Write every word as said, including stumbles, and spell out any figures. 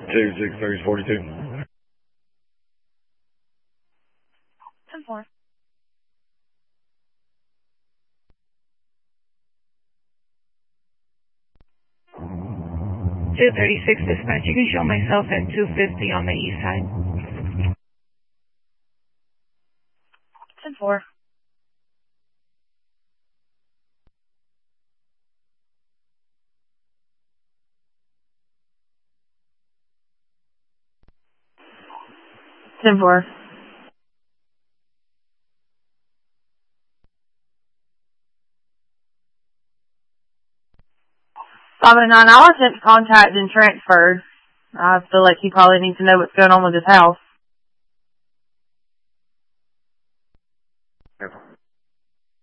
two six three forty-two. ten four. two thirty-six dispatch. You can show myself at two fifty on the east side. ten four. ten four. five oh nine, I was sent to contact and transferred. I feel like he probably needs to know what's going on with his house.